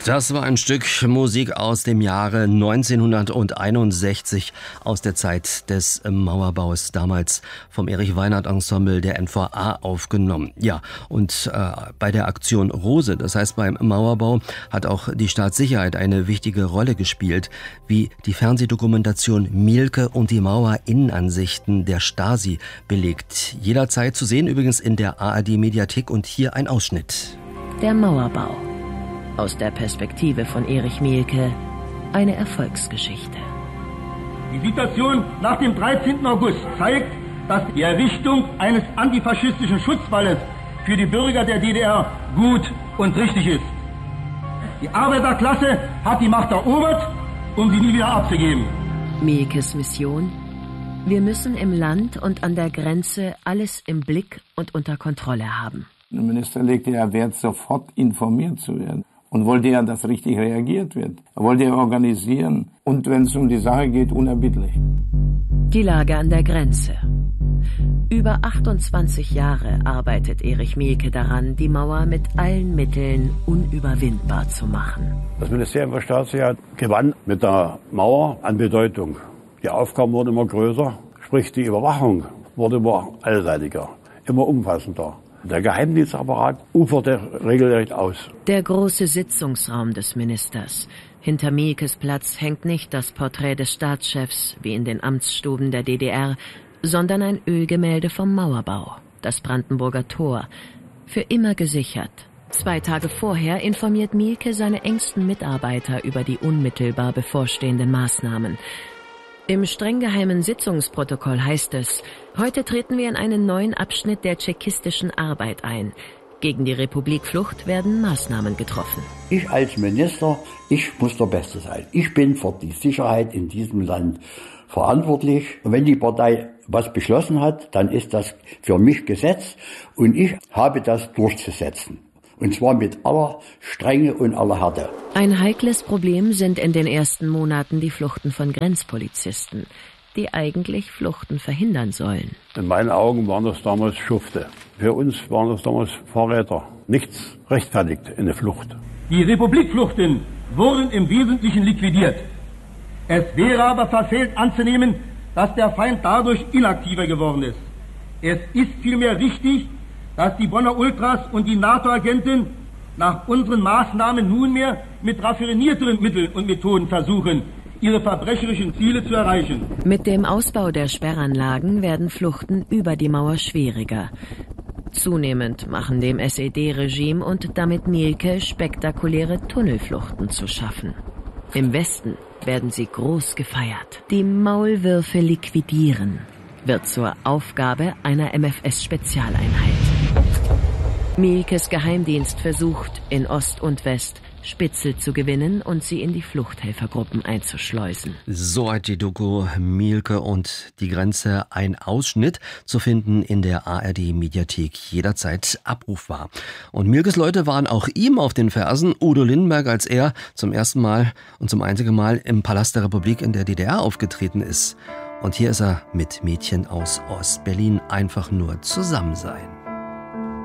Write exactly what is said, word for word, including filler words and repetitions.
Das war ein Stück Musik aus dem Jahre neunzehnhunderteinundsechzig, aus der Zeit des Mauerbaus, damals vom Erich Weinert Ensemble der N V A aufgenommen. Ja, und äh, bei der Aktion Rose, das heißt beim Mauerbau, hat auch die Staatssicherheit eine wichtige Rolle gespielt, wie die Fernsehdokumentation Mielke und die Mauer Innenansichten der Stasi belegt. Jederzeit zu sehen, übrigens in der A R D-Mediathek, und hier ein Ausschnitt. Der Mauerbau. Aus der Perspektive von Erich Mielke eine Erfolgsgeschichte. Die Situation nach dem dreizehnten August zeigt, dass die Errichtung eines antifaschistischen Schutzwalles für die Bürger der D D R gut und richtig ist. Die Arbeiterklasse hat die Macht erobert, um sie nie wieder abzugeben. Mielkes Mission? Wir müssen im Land und an der Grenze alles im Blick und unter Kontrolle haben. Der Minister legte ja Wert, sofort informiert zu werden. Und wollte ja, dass richtig reagiert wird. Er wollte ja organisieren. Und wenn es um die Sache geht, unerbittlich. Die Lage an der Grenze. Über achtundzwanzig Jahre arbeitet Erich Mielke daran, die Mauer mit allen Mitteln unüberwindbar zu machen. Das Ministerium für Staatssicherheit gewann mit der Mauer an Bedeutung. Die Aufgaben wurden immer größer, sprich die Überwachung wurde immer allseitiger, immer umfassender. Der Geheimdienstapparat uferte regelrecht aus. Der große Sitzungsraum des Ministers. Hinter Mielkes Platz hängt nicht das Porträt des Staatschefs, wie in den Amtsstuben der D D R, sondern ein Ölgemälde vom Mauerbau, das Brandenburger Tor, für immer gesichert. Zwei Tage vorher informiert Mielke seine engsten Mitarbeiter über die unmittelbar bevorstehenden Maßnahmen. Im streng geheimen Sitzungsprotokoll heißt es, heute treten wir in einen neuen Abschnitt der tschechistischen Arbeit ein. Gegen die Republikflucht werden Maßnahmen getroffen. Ich als Minister, ich muss der Beste sein. Ich bin für die Sicherheit in diesem Land verantwortlich. Und wenn die Partei was beschlossen hat, dann ist das für mich Gesetz und ich habe das durchzusetzen. Und zwar mit aller Strenge und aller Härte. Ein heikles Problem sind in den ersten Monaten die Fluchten von Grenzpolizisten, die eigentlich Fluchten verhindern sollen. In meinen Augen waren das damals Schufte. Für uns waren das damals Verräter. Nichts rechtfertigt eine Flucht. Die Republikfluchten wurden im Wesentlichen liquidiert. Es wäre aber verfehlt anzunehmen, dass der Feind dadurch inaktiver geworden ist. Es ist vielmehr richtig, dass die Bonner Ultras und die NATO-Agenten nach unseren Maßnahmen nunmehr mit raffinierteren Mitteln und Methoden versuchen, ihre verbrecherischen Ziele zu erreichen. Mit dem Ausbau der Sperranlagen werden Fluchten über die Mauer schwieriger. Zunehmend machen dem S E D-Regime und damit Mielke spektakuläre Tunnelfluchten zu schaffen. Im Westen werden sie groß gefeiert. Die Maulwürfe liquidieren wird zur Aufgabe einer M F S-Spezialeinheit. Mielkes Geheimdienst versucht, in Ost und West Spitzel zu gewinnen und sie in die Fluchthelfergruppen einzuschleusen. Soweit die Doku Mielke und die Grenze, ein Ausschnitt zu finden in der A R D-Mediathek, jederzeit abrufbar. Und Mielkes Leute waren auch ihm auf den Fersen. Udo Lindenberg, als er zum ersten Mal und zum einzigen Mal im Palast der Republik in der D D R aufgetreten ist. Und hier ist er mit Mädchen aus Ostberlin, einfach nur zusammen sein.